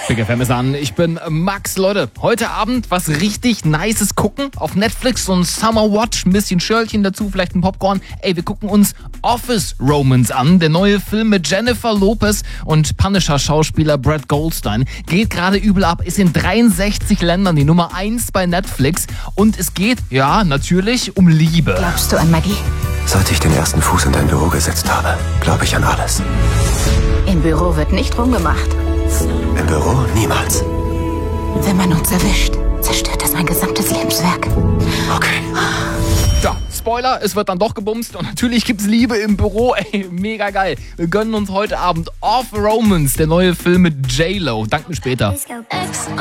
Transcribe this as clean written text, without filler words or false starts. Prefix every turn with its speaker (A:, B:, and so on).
A: Big FM ist an. Ich bin Max. Leute, heute Abend was richtig Nices gucken. Auf Netflix so ein Summer Watch, ein bisschen Schörlchen dazu, vielleicht ein Popcorn. Ey, wir gucken uns Office Romance an. Der neue Film mit Jennifer Lopez und Punisher-Schauspieler Brad Goldstein. Geht gerade übel ab, ist in 63 Ländern die Nummer 1 bei Netflix. Und es geht, ja, natürlich um Liebe.
B: Glaubst du an Magie?
C: Seit ich den ersten Fuß in dein Büro gesetzt habe, glaube ich an alles.
B: Im Büro wird nicht rumgemacht.
C: Im Büro niemals.
B: Wenn man uns erwischt, zerstört das mein gesamtes Lebenswerk.
C: Okay.
A: Ja, Spoiler, es wird dann doch gebumst und natürlich gibt's Liebe im Büro, ey, mega geil. Wir gönnen uns heute Abend Off Romance, der neue Film mit J-Lo. Danke später.